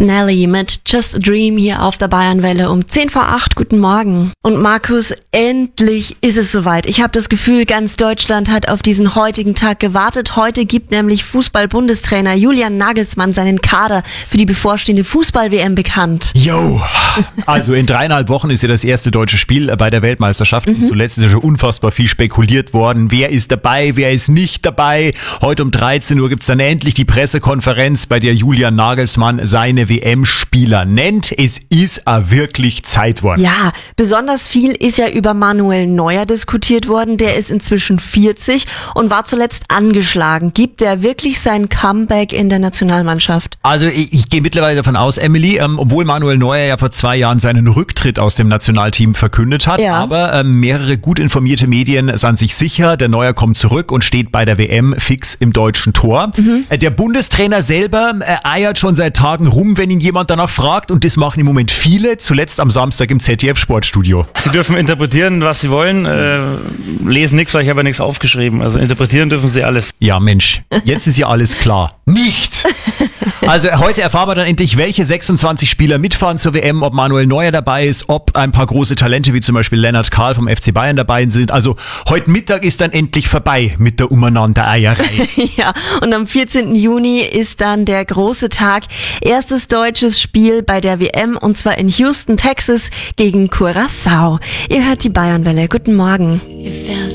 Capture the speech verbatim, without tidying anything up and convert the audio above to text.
Nelly mit Just a Dream hier auf der Bayernwelle um zehn vor acht. Guten Morgen. Und Markus, endlich ist es soweit. Ich habe das Gefühl, ganz Deutschland hat auf diesen heutigen Tag gewartet. Heute gibt nämlich Fußball-Bundestrainer Julian Nagelsmann seinen Kader für die bevorstehende Fußball-W M bekannt. Yo! Also in dreieinhalb Wochen ist ja das erste deutsche Spiel bei der Weltmeisterschaft. Mhm. Zuletzt ist ja schon unfassbar viel spekuliert worden. Wer ist dabei, wer ist nicht dabei? Heute um dreizehn Uhr gibt's dann endlich die Pressekonferenz, bei der Julian Nagelsmann seine W M-Spieler nennt. Es ist a wirklich Zeit worden. Ja, besonders viel ist ja über Manuel Neuer diskutiert worden. Der ist inzwischen vierzig und war zuletzt angeschlagen. Gibt der wirklich sein Comeback in der Nationalmannschaft? Also ich, ich gehe mittlerweile davon aus, Emily, ähm, obwohl Manuel Neuer ja vor zwei Jahren seinen Rücktritt aus dem Nationalteam verkündet hat, ja. aber ähm, mehrere gut informierte Medien sind sich sicher, der Neuer kommt zurück und steht bei der W M fix im deutschen Tor. Mhm. Äh, der Bundestrainer selber äh, eiert schon seit Tagen rum, wenn ihn jemand danach fragt, und das machen im Moment viele, zuletzt am Samstag im Z D F-Sportstudio. Sie dürfen interpretieren, was sie wollen, äh, lesen nichts, weil ich habe ja nichts aufgeschrieben, also interpretieren dürfen sie alles. Ja Mensch, jetzt ist ja alles klar. Nicht! Also heute erfahren wir dann endlich, welche sechsundzwanzig Spieler mitfahren zur W M, ob Manuel Neuer dabei ist, ob ein paar große Talente wie zum Beispiel Lennart Kahl vom F C Bayern dabei sind. Also heute Mittag ist dann endlich vorbei mit der Umeinander-Eierei. Ja, und am vierzehnten Juni ist dann der große Tag. Erstes deutsches Spiel bei der W M, und zwar in Houston, Texas gegen Curaçao. Ihr hört die Bayernwelle. Guten Morgen.